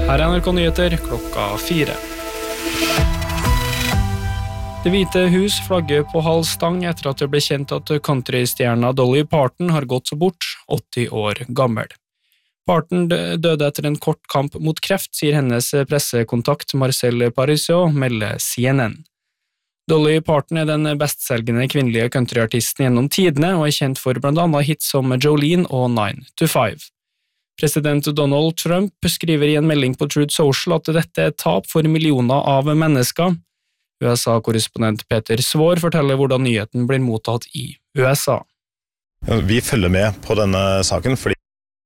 Her er NRK Nyheter klokka 4. Det hvite hus flagger på halv stang etter at det ble kjent at countrystjerna Dolly Parton har gått bort, 80 år gammel. Parton døde etter en kort kamp mot kreft, sier hennes pressekontakt Marcel Parisot, melder CNN. Dolly Parton er den bestselgende kvinnelige countryartisten gjennom tidene og er kjent for blant annet hits som Jolene og 9 to 5. President Donald Trump skriver i en melding på Truth Social at dette er et tap for millioner av mennesker. USA-korrespondent Peter Svår forteller hvordan nyheten blir mottatt i USA. Vi følger med på denne saken fordi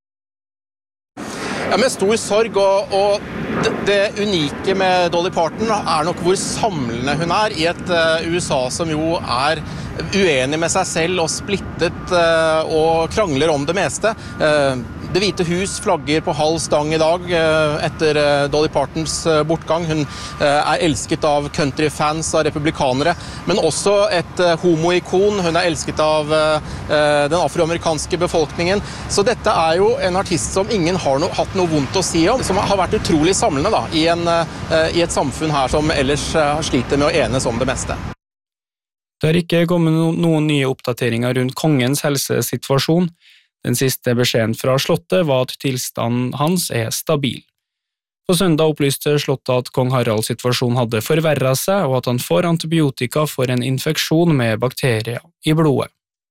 med stor sorg, og det unike med Dolly Parton er nok hvor samlende hun er i et USA som jo er uenig med seg selv og splittet og krangler om det meste. Det hvite hus flagger på halv stang i dag etter Dolly Partons bortgang. Hun er elsket av countryfans, av republikanere, men også et homoikon. Hun er elsket av den afroamerikanske befolkningen. Så dette er jo en artist som ingen har hatt noe vondt å si om, som har vært utrolig samlende da, i et samfunn her som ellers sliter med å enes om det meste. Det har ikke kommet noen nye oppdateringer rundt kongens helsesituasjon. Den siste beskjeden fra slottet var at tilstanden hans er stabil. På søndag opplyste slottet at kong Haralds situasjon hadde forverret seg, og at han får antibiotika for en infeksjon med bakterier i blodet.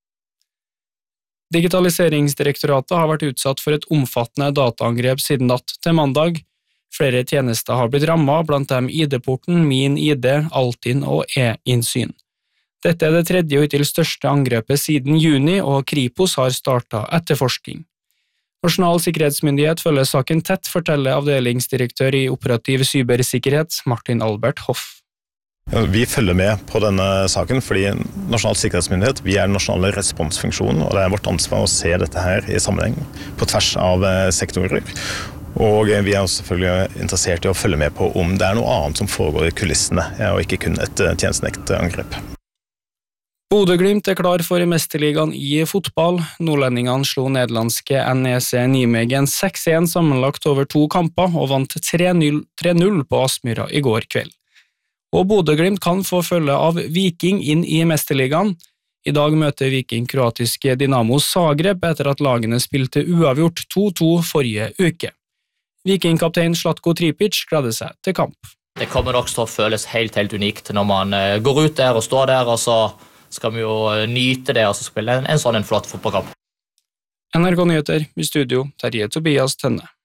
Digitaliseringsdirektoratet har vært utsatt for et omfattende dataangrep siden natt til mandag. Flere tjenester har blitt rammet, blant dem ID-porten, Min ID, Altinn og e-innsyn. Dette er det tredje og hittil største angrepet siden juni, og Kripos har startet etterforsking. Nasjonal sikkerhetsmyndighet følger saken tett, forteller avdelingsdirektør i operativ cybersikkerhet Martin Albert Hoff. Vi følger med på denne saken fordi Nasjonal sikkerhetsmyndighet, vi er den nasjonale responsfunksjonen, og det er vårt ansvar å se dette her i sammenheng på tvers av sektorer. Og vi er også selvfølgelig interessert i å følge med på om det er noe annet som foregår i kulissene, og ikke kun et tjenestenektangrep. Bodø/Glimt er klar for mesterligaen i fotball. Nordlendingene slo nederlandske NEC Nijmegen 6-1 sammenlagt over 2 kamper og vant 3-0 på Aspmyra i går kveld. Og Bodø/Glimt kan få følge av Viking inn i mesterligaen. I dag møter Viking kroatiske Dinamo Zagreb etter at lagene spilte uavgjort 2-2 forrige uke. Vikingkaptein Zlatko Tripic gleder seg til kamp. Det kommer også til å føles helt unikt når man går ut der og står der, og så skal vi jo nyte det og så spille en sånn flott fotballkamp. NRK Nyheter i studio, Terje Tobias Tønne.